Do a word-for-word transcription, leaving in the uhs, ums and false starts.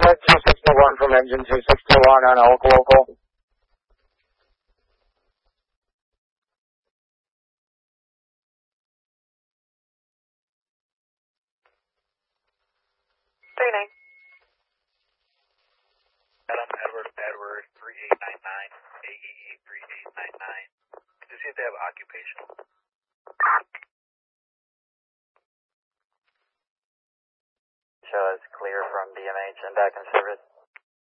Red two sixty-one from engine two sixty-one on Elk Local. three nine. Adam, Edward, Edward, three eight nine nine, A E E three eight nine nine. Can you see if they have occupational? Show us clear from B M H and back in service.